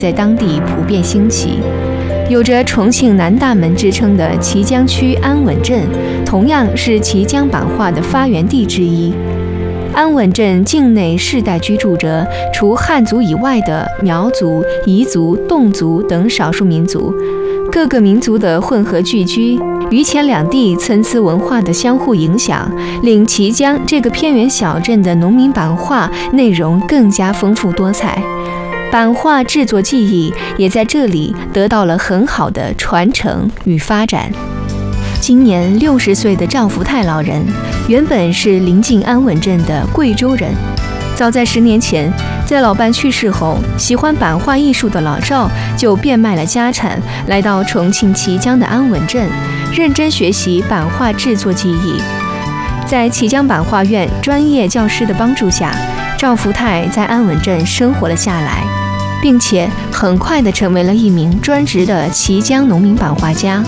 在当地普遍兴起。有着重庆南大门之称的綦江区安稳镇，同样是綦江版画的发源地之一。安稳镇境内世代居住着除汉族以外的苗族、彝族、侗族等少数民族，各个民族的混合聚居，榆钱两地参差文化的相互影响，令綦江这个偏远小镇的农民版画内容更加丰富多彩。版画制作技艺也在这里得到了很好的传承与发展。今年60岁的赵福泰老人，原本是临近安稳镇的贵州人。早在10年前，在老伴去世后，喜欢版画艺术的老赵就变卖了家产，来到重庆綦江的安稳镇，认真学习版画制作技艺。在綦江版画院专业教师的帮助下，赵福泰在安稳镇生活了下来，并且很快地成为了一名专职的綦江农民版画家。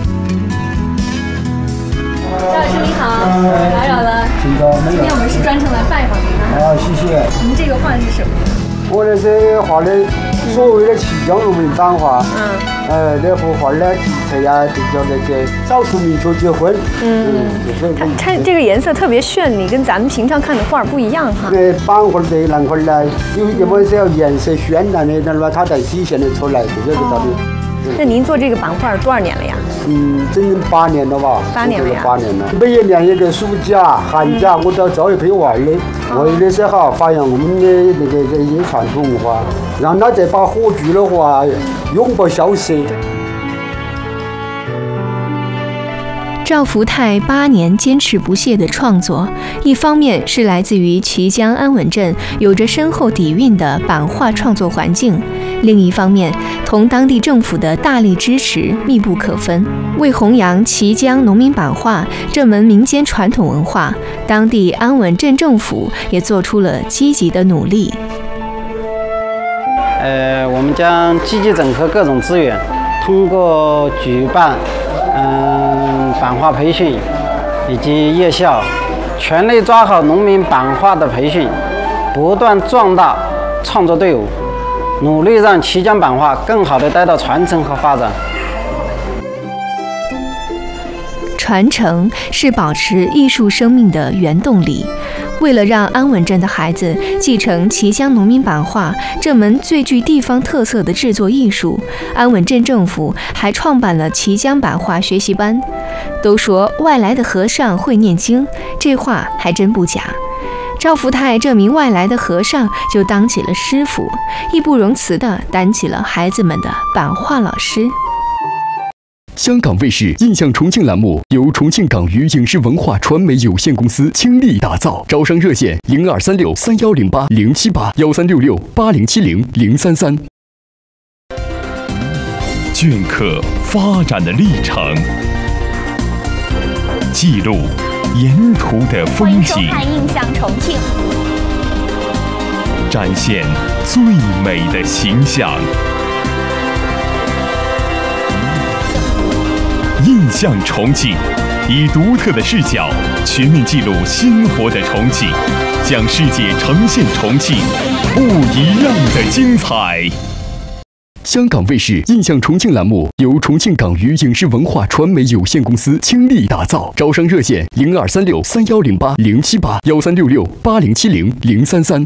赵老师你好，打扰了。今天我们是专程来拜访您啊。 谢谢。 您这个画是什么？ 我这是画的所谓的綦江农民版画。那幅画呢，题材呀就叫那个少数民族结婚。 它这个颜色特别绚丽，跟咱们平常看的画不一样哈。 版画这一栏块呢，有什么是要颜色渲染的，那么它才体现得出来，这个道理。 那您做这个版画多少年了呀？ 整整8年了吧。 8年了呀。 8年了。每一年一个暑假、寒假，我都要招一批娃儿的，为的是好发扬我们的那个这些传统文化，让他这把火炬的话永不消失。 赵福泰8年坚持不懈的创作，一方面是来自于綦江安稳镇有着深厚底蕴的版画创作环境，另一方面同当地政府的大力支持密不可分。为弘扬綦江农民版画这门民间传统文化，当地安稳镇政府也做出了积极的努力。 我们将积极整合各种资源，通过举办版画培训以及夜校，全力抓好农民版画的培训，不断壮大创作队伍，努力让綦江版画更好地得到传承和发展。 传承是保持艺术生命的原动力。为了让安稳镇的孩子继承綦江农民版画这门最具地方特色的制作艺术，安稳镇政府还创办了綦江版画学习班。都说外来的和尚会念经，这话还真不假。赵福泰这名外来的和尚就当起了师傅，义不容辞地担起了孩子们的版画老师。 香港卫视印象重庆栏目由重庆港娱影视文化传媒有限公司倾力打造，招商热线02363108-078-1366-8070-033。 镌刻发展的历程，记录沿途的风景。 欢迎收看《印象重庆》， 展现最美的形象。印象重庆，以独特的视角全面记录鲜活的重庆，向世界呈现重庆不一样的精彩。 香港卫视印象重庆栏目由重庆港娱影视文化传媒有限公司倾力打造，招商热线02363108-078-1366-8070-033。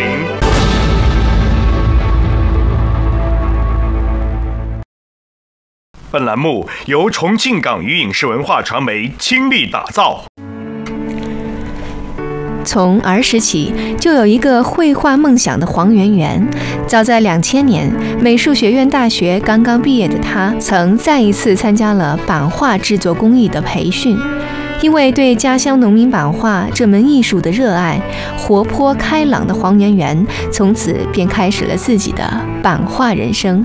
本栏目由重庆港娱影视文化传媒倾力打造。 从儿时起就有一个绘画梦想的黄圆圆。早在2000年，美术学院大学刚刚毕业的她，曾再一次参加了版画制作工艺的培训。因为对家乡农民版画这门艺术的热爱，活泼开朗的黄圆圆从此便开始了自己的版画人生。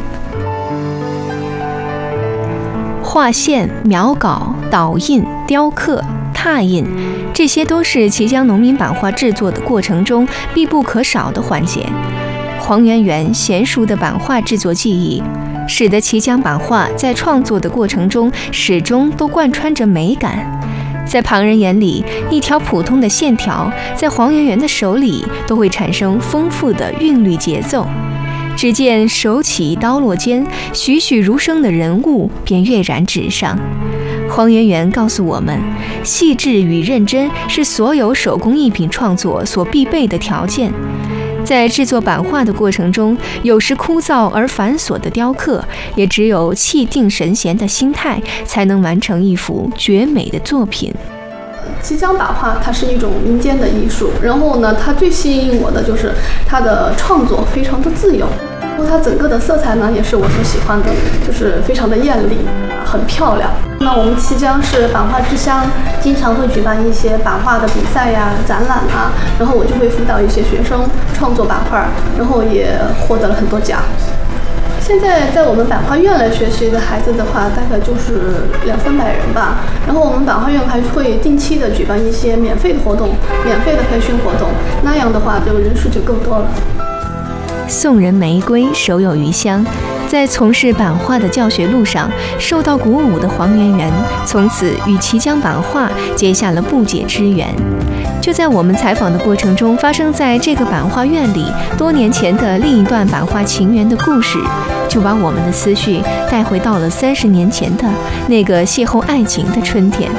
画线、描稿、导印、雕刻、拓印，这些都是綦江农民版画制作的过程中必不可少的环节。黄圆圆娴熟的版画制作技艺，使得綦江版画在创作的过程中始终都贯穿着美感。在旁人眼里，一条普通的线条，在黄圆圆的手里都会产生丰富的韵律节奏。 只见手起刀落间，栩栩如生的人物便跃然纸上。黄圆圆告诉我们，细致与认真是所有手工艺品创作所必备的条件。在制作版画的过程中，有时枯燥而繁琐的雕刻，也只有气定神闲的心态，才能完成一幅绝美的作品。 綦江版画它是一种民间的艺术，然后呢，它最吸引我的就是它的创作非常的自由，然后它整个的色彩呢也是我所喜欢的，就是非常的艳丽，很漂亮。那我们綦江是版画之乡，经常会举办一些版画的比赛呀、展览啊，然后我就会辅导一些学生创作版画，然后也获得了很多奖。现在在我们版画院来学习的孩子的话，大概就是200-300人吧。然后我们版画院还会定期的举办一些免费的活动、免费的培训活动，那样的话，这个人数就更多了。 送人玫瑰，手有余香。在从事版画的教学路上，受到鼓舞的黄圆圆，从此与綦江版画结下了不解之缘。就在我们采访的过程中，发生在这个版画院里多年前的另一段版画情缘的故事，就把我们的思绪带回到了30年前的那个邂逅爱情的春天。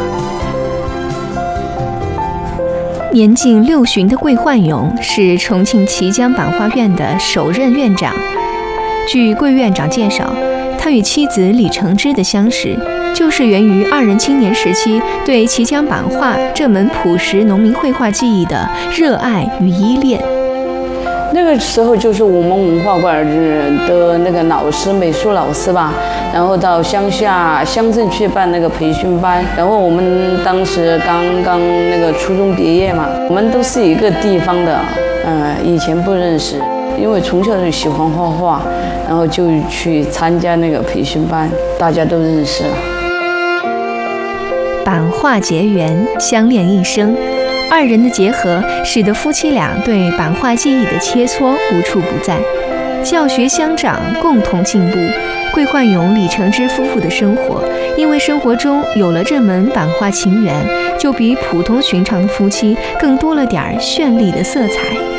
年近60的桂焕勇是重庆綦江版画院的首任院长。据桂院长介绍，他与妻子李承之的相识，就是源于2人青年时期对綦江版画这门朴实农民绘画技艺的热爱与依恋。 那个时候就是我们文化馆的那个老师，美术老师吧，然后到乡镇去办那个培训班，然后我们当时刚那个初中毕业嘛，我们都是一个地方的，以前不认识，因为从小就喜欢画画，然后就去参加那个培训班，大家都认识了。 版画结缘，相恋一生。2人的结合，使得夫妻俩对版画技艺的切磋无处不在，教学相长，共同进步。桂焕勇、李承之夫妇的生活，因为生活中有了这门版画情缘，就比普通寻常的夫妻更多了点绚丽的色彩。